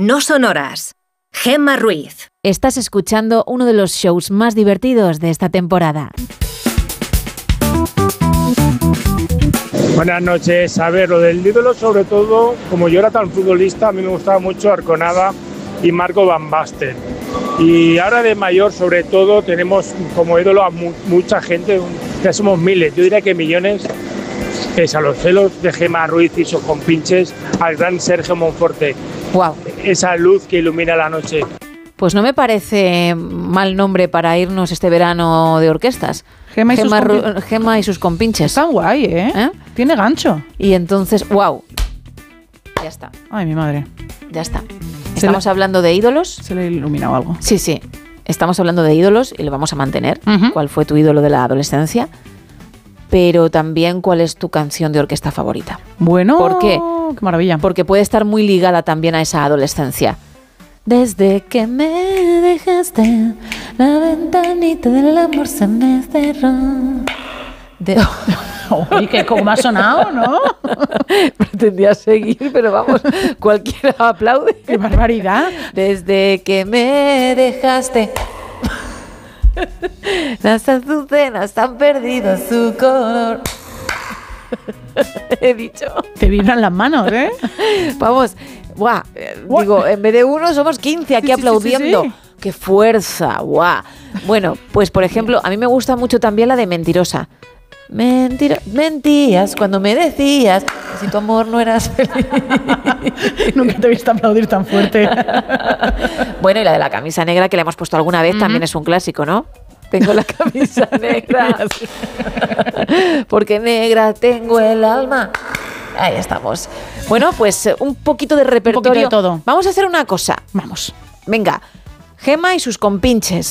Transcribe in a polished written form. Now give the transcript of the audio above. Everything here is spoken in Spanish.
no son horas. Gemma Ruiz. Estás escuchando uno de los shows más divertidos de esta temporada. Buenas noches. A ver, lo del ídolo, sobre todo, como yo era tan futbolista, a mí me gustaba mucho Arconada y Marco Van Basten. Y ahora de mayor, sobre todo, tenemos como ídolo a mucha gente, ya somos miles, yo diría que millones, pese a los celos de Gemma Ruiz y sus compinches, al gran Sergio Monforte. Wow. Esa luz que ilumina la noche. Pues no me parece mal nombre para irnos este verano de orquestas. Gemma y sus compinches. Está guay, ¿eh? Tiene gancho. Y entonces, wow. Ya está. Ay, mi madre. Ya está. Estamos hablando de ídolos. Se le ha iluminado algo. Sí. Estamos hablando de ídolos y lo vamos a mantener. Uh-huh. ¿Cuál fue tu ídolo de la adolescencia? Pero también, ¿cuál es tu canción de orquesta favorita? Bueno, ¿por qué? Qué maravilla. Porque puede estar muy ligada también a esa adolescencia. Desde que me dejaste, la ventanita del amor se me cerró. Uy, que como me ha sonado, ¿no? Pretendía seguir, pero vamos, cualquiera aplaude. ¡Qué barbaridad! Desde que me dejaste, las azucenas han perdido su color. He dicho. Te vibran las manos, ¿eh? Vamos, guau, digo, en vez de uno somos 15 aquí aplaudiendo. Sí. ¡Qué fuerza! ¡Guau! Bueno, pues por ejemplo, a mí me gusta mucho también la de Mentirosa. Mentías cuando me decías que si tu amor no eras feliz. Nunca te he visto aplaudir tan fuerte. Bueno, y la de la camisa negra que la hemos puesto alguna vez también es un clásico, ¿no? Tengo la camisa negra porque negra tengo el alma. Ahí estamos. Bueno, pues un poquito de repertorio. Un poquito de todo. Vamos a hacer una cosa. Vamos. Venga, Gemma y sus compinches.